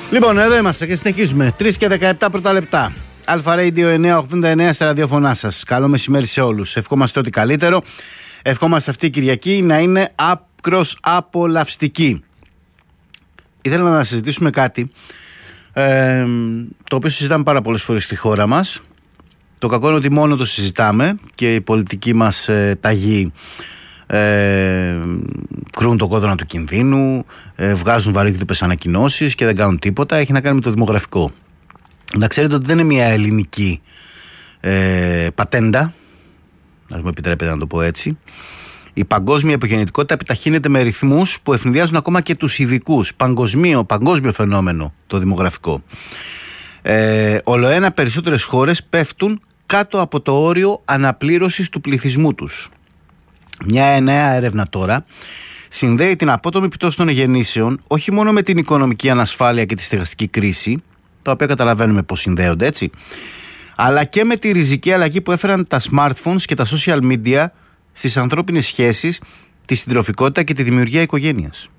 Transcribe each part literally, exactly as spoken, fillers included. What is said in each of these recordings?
Λοιπόν, εδώ είμαστε και συνεχίζουμε. τρεις και δεκαεπτά πρώτα λεπτά. Αλφα Radio εννιακόσια ογδόντα εννέα στα ραδιοφωνά σας. Καλό μεσημέρι σε όλους. Ευχόμαστε ό,τι καλύτερο. Ευχόμαστε αυτή η Κυριακή να είναι άκρος απολαυστική. Ήθελα να συζητήσουμε κάτι ε, το οποίο συζητάμε πάρα πολλές φορές στη χώρα μας. Το κακό είναι ότι μόνο το συζητάμε και η πολιτική μας ε, ταγή ε, κρούν το κόδωνα του κινδύνου, ε, βγάζουν βαρύγδουπες ανακοινώσεις και δεν κάνουν τίποτα. Έχει να κάνει με το δημογραφικό. Να ξέρετε ότι δεν είναι μια ελληνική ε, πατέντα, ας μου επιτρέπετε να το πω έτσι. Η παγκόσμια υπογεννητικότητα επιταχύνεται με ρυθμούς που ευνηδιάζουν ακόμα και τους ειδικούς. Παγκοσμίο, παγκόσμιο φαινόμενο το δημογραφικό. Ε, ολοένα περισσότερες χώρες πέφτουν κάτω από το όριο αναπλήρωσης του πληθυσμού τους. Μια νέα έρευνα τώρα συνδέει την απότομη πτώση των γεννήσεων όχι μόνο με την οικονομική ανασφάλεια και τη στεγαστική κρίση, τα οποία καταλαβαίνουμε πως συνδέονται, έτσι, αλλά και με τη ριζική αλλαγή που έφεραν τα smartphones και τα social media στις ανθρώπινες σχέσεις, τη συντροφικότητα και τη δημιουργία οικογένειας.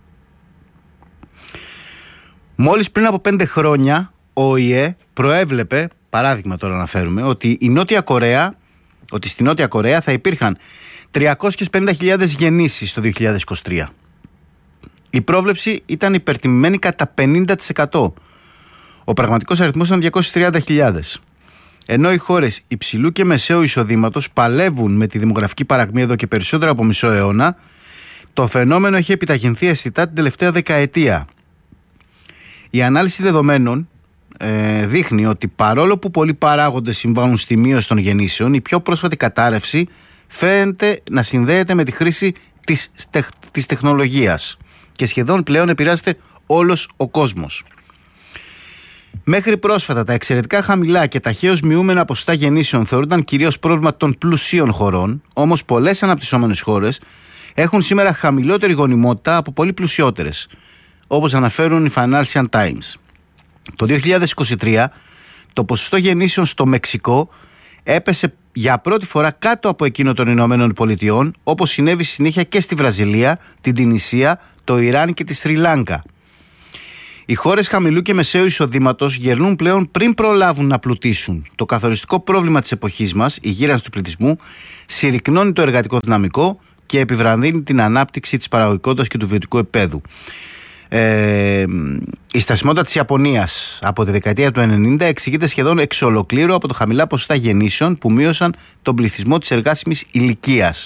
Μόλις πριν από πέντε χρόνια ο Ο Η Ε προέβλεπε, παράδειγμα τώρα αναφέρουμε, ότι, η Νότια Κορέα, ότι στη Νότια Κορέα θα υπήρχαν τριακόσιες πενήντα χιλιάδες γεννήσεις το δύο χιλιάδες είκοσι τρία. Η πρόβλεψη ήταν υπερτιμημένη κατά πενήντα τοις εκατό. Ο πραγματικός αριθμός ήταν διακόσιες τριάντα χιλιάδες. Ενώ οι χώρες υψηλού και μεσαίου εισοδήματος παλεύουν με τη δημογραφική παρακμή εδώ και περισσότερο από μισό αιώνα, το φαινόμενο έχει επιταχυνθεί αισθητά την τελευταία δεκαετία. Η ανάλυση δεδομένων ε, δείχνει ότι παρόλο που πολλοί παράγοντες συμβάλλουν στη μείωση των γεννήσεων, η πιο πρόσφατη κατάρρευση φαίνεται να συνδέεται με τη χρήση της, τεχ, της τεχνολογίας και σχεδόν πλέον επηρεάζεται όλος ο κόσμος. Μέχρι πρόσφατα τα εξαιρετικά χαμηλά και ταχαίως μειούμενα ποσοστά γεννήσεων θεωρούνταν κυρίως πρόβλημα των πλουσίων χωρών, όμως πολλές αναπτυσσόμενες χώρες έχουν σήμερα χαμηλότερη γονιμότητα από πολύ πλουσιότερες, όπως αναφέρουν οι Financial Times. Το δύο χιλιάδες είκοσι τρία το ποσοστό γεννήσεων στο Μεξικό έπεσε για πρώτη φορά κάτω από εκείνο των Ηνωμένων Πολιτειών, όπως συνέβη συνέχεια και στη Βραζιλία, την Τινησία, το Ιράν και τη Σρι Λάγκα. Οι χώρες χαμηλού και μεσαίου εισοδήματος γερνούν πλέον πριν προλάβουν να πλουτίσουν. Το καθοριστικό πρόβλημα της εποχής μας, η γύρανση του πληθυσμού, συρρυκνώνει το εργατικό δυναμικό και επιβραδύνει την ανάπτυξη της παραγωγικότητας και του βιωτικού επίπεδου. Ε, η στασιμότητα της Ιαπωνίας από τη δεκαετία του ενενήντα εξηγείται σχεδόν εξ ολοκλήρου από το χαμηλά ποσοστά γεννήσεων που μείωσαν τον πληθυσμό της εργάσιμης ηλικίας.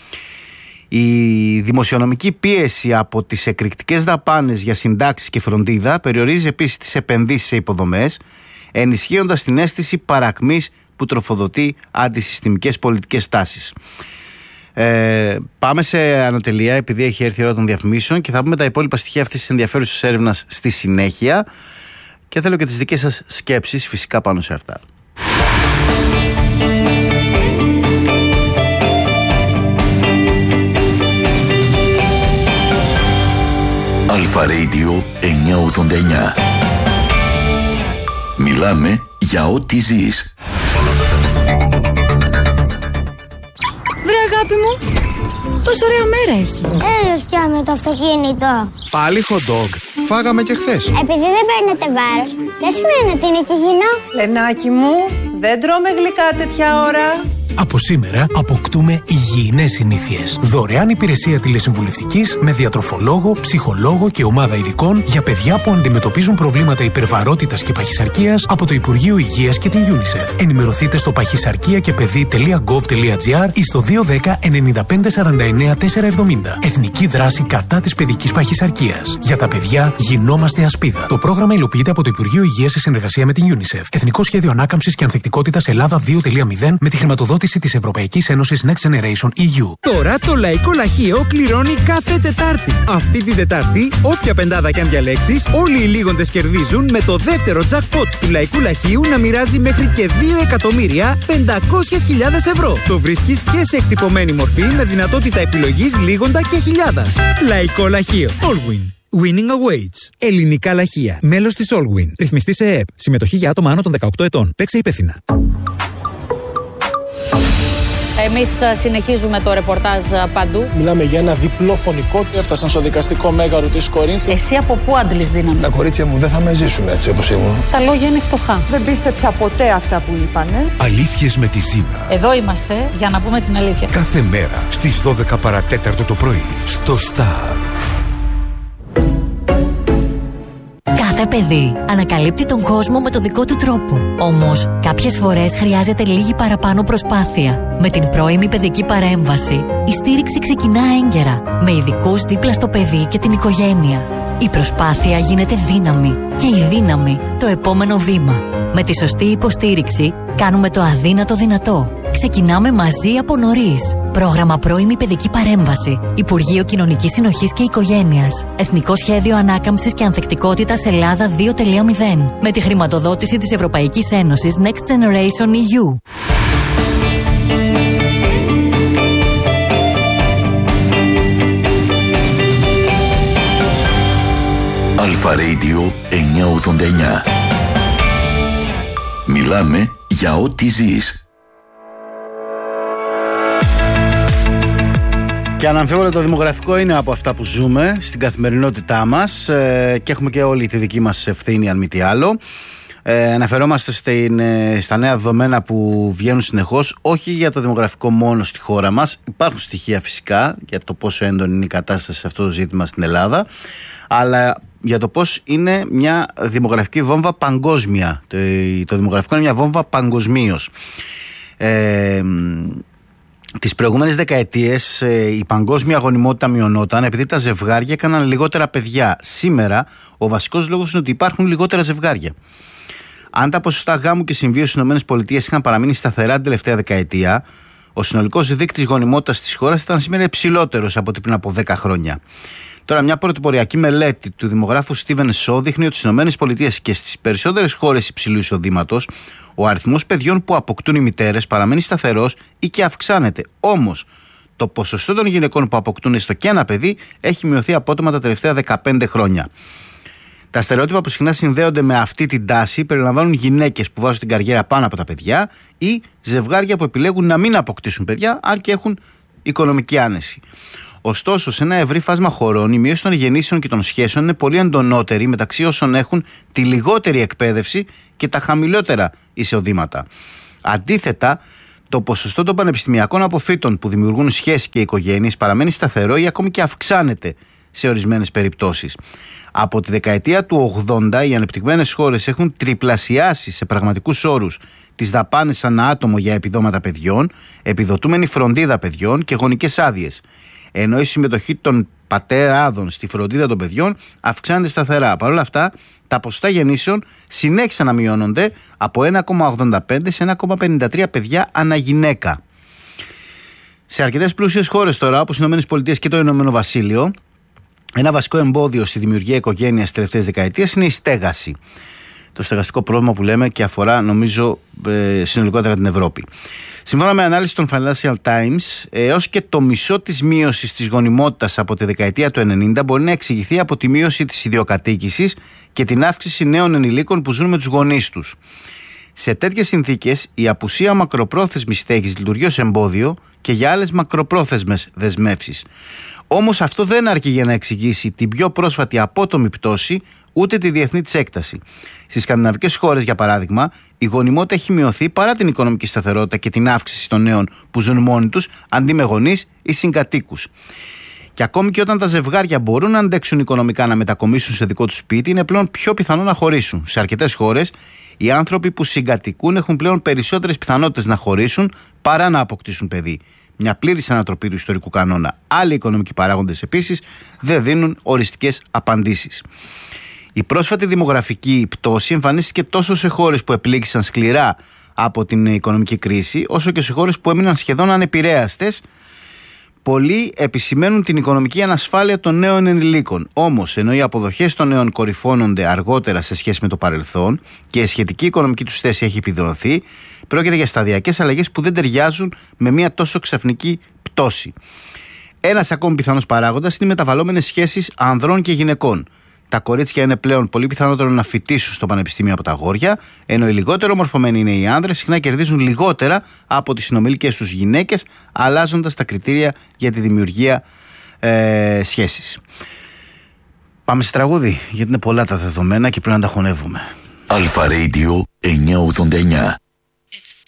Η δημοσιονομική πίεση από τις εκρηκτικές δαπάνες για συντάξεις και φροντίδα περιορίζει επίσης τις επενδύσεις σε υποδομές, ενισχύοντας την αίσθηση παρακμής που τροφοδοτεί αντισυστημικές πολιτικές τάσεις. Ε, πάμε σε ανατελεία, επειδή έχει έρθει η ώρα των διαφημίσεων, και θα πούμε τα υπόλοιπα στοιχεία αυτής της ενδιαφέρουσας έρευνας στη συνέχεια και θέλω και τις δικές σας σκέψεις φυσικά πάνω σε αυτά. Αλφα Radio εννιακόσια ογδόντα εννέα. Μιλάμε για ό,τι ζεις. Βρε αγάπη μου, τόσο ωραία μέρα έχει. Έλος πια με το αυτοκίνητο. Πάλι hot dog. Φάγαμε και χθες. Επειδή δεν παίρνετε βάρος, δεν σημαίνει ότι είναι χυζινό. Λενάκι μου, δεν τρώμε γλυκά τέτοια ώρα. Από σήμερα αποκτούμε υγιεινές συνήθειες. Δωρεάν υπηρεσία τηλεσυμβουλευτικής με διατροφολόγο, ψυχολόγο και ομάδα ειδικών για παιδιά που αντιμετωπίζουν προβλήματα υπερβαρότητας και παχυσαρκίας από το Υπουργείο Υγείας και την UNICEF. Ενημερωθείτε στο παχυσαρκία και παιδί τελεία γκοβ τελεία τζι άρ ή στο δύο ένα μηδέν εννιά πέντε σαράντα εννέα τετρακόσια εβδομήντα. Εθνική δράση κατά της παιδικής παχυσαρκίας. Για τα παιδιά γινόμαστε ασπίδα. Το πρόγραμμα υλοποιείται από το Υπουργείο Υγείας σε συνεργασία με την UNICEF. Εθνικό Σχέδιο Ανάκαμψης και Ανθεκτικότητας Ελλάδα δύο κόμμα μηδέν με τη χρηματοδότηση της Ευρωπαϊκής Ένωσης Next Generation ι γιου. Τώρα το Λαϊκό Λαχείο κληρώνει κάθε Τετάρτη. Αυτή την Τετάρτη, όποια πεντάδα κι αν διαλέξεις, όλοι οι λίγοντες κερδίζουν με το δεύτερο jackpot του Λαϊκού Λαχείου να μοιράζει μέχρι και δύο εκατομμύρια πεντακόσιες χιλιάδες ευρώ. Το βρίσκεις και σε εκτυπωμένη μορφή με δυνατότητα επιλογής λίγοντα και χιλιάδας. Λαϊκό Λαχείο. Allwin. Winning awaits. Ελληνικά λαχεία. Μέλος της Allwin. Ρυθμιστή σε ΕΕΠ. Συμμετοχή για άτομα άνω των δεκαοκτώ ετών. Παίξε υπεύθυνα. Εμείς συνεχίζουμε το ρεπορτάζ παντού. Μιλάμε για ένα διπλό φωνικό. Έφτασαν στο δικαστικό μέγαρο της Κορίνθου. Εσύ από πού αντλείς δύναμη? Τα κορίτσια μου δεν θα με ζήσουν έτσι όπως ήμουν. Τα λόγια είναι φτωχά. Δεν πίστεψα ποτέ αυτά που είπανε. Αλήθειες με τη Ζήνα. Εδώ είμαστε για να πούμε την αλήθεια. Κάθε μέρα στις δώδεκα παρατέταρτο το πρωί στο Star. Κάθε παιδί ανακαλύπτει τον κόσμο με το δικό του τρόπο. Όμως, κάποιες φορές χρειάζεται λίγη παραπάνω προσπάθεια. Με την πρώιμη παιδική παρέμβαση, η στήριξη ξεκινά έγκαιρα, με ειδικούς δίπλα στο παιδί και την οικογένεια. Η προσπάθεια γίνεται δύναμη και η δύναμη το επόμενο βήμα. Με τη σωστή υποστήριξη, κάνουμε το αδύνατο δυνατό. Ξεκινάμε μαζί από νωρίς. Πρόγραμμα πρώιμη παιδική παρέμβαση. Υπουργείο Κοινωνικής Συνοχής και Οικογένειας. Εθνικό Σχέδιο Ανάκαμψης και Ανθεκτικότητας Ελλάδα δύο τελεία μηδέν. Με τη χρηματοδότηση της Ευρωπαϊκής Ένωσης Next Generation ι γιου. Αλφα Radio εννιακόσια ογδόντα εννιά. Μιλάμε για ό,τι ζεις. Και αναμφίβολα το δημογραφικό είναι από αυτά που ζούμε στην καθημερινότητά μας ε, και έχουμε και όλη τη δική μας ευθύνη αν μη τι άλλο. Ε, αναφερόμαστε στην, στα νέα δεδομένα που βγαίνουν συνεχώς, όχι για το δημογραφικό μόνο στη χώρα μας. Υπάρχουν στοιχεία φυσικά για το πόσο έντονη είναι η κατάσταση σε αυτό το ζήτημα στην Ελλάδα, αλλά για το πώς είναι μια δημογραφική βόμβα παγκόσμια. Το, το δημογραφικό είναι μια βόμβα παγκοσμίως. Ε, Τις προηγούμενες δεκαετίες η παγκόσμια αγωνιμότητα μειωνόταν επειδή τα ζευγάρια έκαναν λιγότερα παιδιά. Σήμερα ο βασικός λόγος είναι ότι υπάρχουν λιγότερα ζευγάρια. Αν τα ποσοστά γάμου και συμβίωσης στις ΗΠΑ είχαν παραμείνει σταθερά την τελευταία δεκαετία, ο συνολικός δείκτης γονιμότητας της χώρας ήταν σήμερα υψηλότερος από ό,τι πριν από δέκα χρόνια. Τώρα, μια πρωτοποριακή μελέτη του δημογράφου Steven Shaw δείχνει ότι στις ΗΠΑ και στις περισσότερες χώρες υψηλού εισοδήματος ο αριθμός παιδιών που αποκτούν οι μητέρες παραμένει σταθερός ή και αυξάνεται. Όμως, το ποσοστό των γυναικών που αποκτούν έστω και ένα παιδί έχει μειωθεί απότομα τα τελευταία δεκαπέντε χρόνια. Τα στερεότυπα που συχνά συνδέονται με αυτή την τάση περιλαμβάνουν γυναίκες που βάζουν την καριέρα πάνω από τα παιδιά ή ζευγάρια που επιλέγουν να μην αποκτήσουν παιδιά, αν και έχουν οικονομική άνεση. Ωστόσο, σε ένα ευρύ φάσμα χωρών, η μείωση των γεννήσεων και των σχέσεων είναι πολύ εντονότερη μεταξύ όσων έχουν τη λιγότερη εκπαίδευση και τα χαμηλότερα εισοδήματα. Αντίθετα, το ποσοστό των πανεπιστημιακών αποφύτων που δημιουργούν σχέσεις και οικογένειες παραμένει σταθερό ή ακόμη και αυξάνεται σε ορισμένες περιπτώσεις. Από τη δεκαετία του ογδόντα, οι ανεπτυγμένες χώρες έχουν τριπλασιάσει σε πραγματικούς όρους τις δαπάνες ανά άτομο για επιδόματα παιδιών, επιδοτούμενη φροντίδα παιδιών και γονικές άδειες. Ενώ η συμμετοχή των πατεράδων στη φροντίδα των παιδιών αυξάνεται σταθερά. Παρ' όλα αυτά, τα ποσοστά γεννήσεων συνέχισαν να μειώνονται από ένα κόμμα ογδόντα πέντε σε ένα κόμμα πενήντα τρία παιδιά ανά γυναίκα. Σε αρκετές πλούσιες χώρες τώρα, όπως οι ΗΠΑ και το Ηνωμένο Βασίλειο, ένα βασικό εμπόδιο στη δημιουργία οικογένειας στις τελευταίες δεκαετίες είναι η στέγαση. Το στεγαστικό πρόβλημα που λέμε και αφορά, νομίζω, ε, συνολικότερα την Ευρώπη. Σύμφωνα με ανάλυση των Financial Times, έως και το μισό της μείωσης της γονιμότητας από τη δεκαετία του ενενήντα μπορεί να εξηγηθεί από τη μείωση της ιδιοκατοίκησης και την αύξηση νέων ενηλίκων που ζουν με τους γονείς τους. Σε τέτοιες συνθήκες, η απουσία μακροπρόθεσμης στέγης λειτουργεί ως εμπόδιο και για άλλες μακροπρόθεσμες δεσμεύσεις. Όμως αυτό δεν αρκεί για να εξηγήσει την πιο πρόσφατη απότομη πτώση, ούτε τη διεθνή της έκταση. Στις σκανδιναβικές χώρες, για παράδειγμα, η γονιμότητα έχει μειωθεί παρά την οικονομική σταθερότητα και την αύξηση των νέων που ζουν μόνοι τους αντί με γονείς ή συγκατοίκους. Και ακόμη και όταν τα ζευγάρια μπορούν να αντέξουν οικονομικά να μετακομίσουν σε δικό τους σπίτι, είναι πλέον πιο πιθανό να χωρίσουν. Σε αρκετές χώρες, οι άνθρωποι που συγκατοικούν έχουν πλέον περισσότερες πιθανότητες να χωρίσουν παρά να αποκτήσουν παιδί. Μια πλήρης ανατροπή του ιστορικού κανόνα. Άλλοι οικονομικοί παράγοντες επίσης δεν δίνουν οριστικές απαντήσεις. Η πρόσφατη δημογραφική πτώση εμφανίστηκε τόσο σε χώρες που επλήγησαν σκληρά από την οικονομική κρίση, όσο και σε χώρες που έμειναν σχεδόν ανεπηρέαστες. Πολλοί επισημαίνουν την οικονομική ανασφάλεια των νέων ενηλίκων. Όμως, ενώ οι αποδοχές των νέων κορυφώνονται αργότερα σε σχέση με το παρελθόν και η σχετική οικονομική τους θέση έχει επιδεινωθεί, πρόκειται για σταδιακές αλλαγές που δεν ταιριάζουν με μια τόσο ξαφνική πτώση. Ένας ακόμη πιθανός παράγοντας είναι οι μεταβαλλόμενες σχέσεις ανδρών και γυναικών. τα κορίτσια είναι πλέον πολύ πιθανότερο να φοιτήσουν στο πανεπιστήμιο από τα αγόρια, ενώ οι λιγότερο μορφωμένοι είναι οι άνδρες, συχνά κερδίζουν λιγότερα από τις συνομιλικές τους γυναίκες, αλλάζοντας τα κριτήρια για τη δημιουργία ε, σχέσης. Πάμε σε τραγούδι, γιατί είναι πολλά τα δεδομένα και πρέπει να τα χωνεύουμε. Αλφα Radio εννιακόσια ογδόντα εννιά.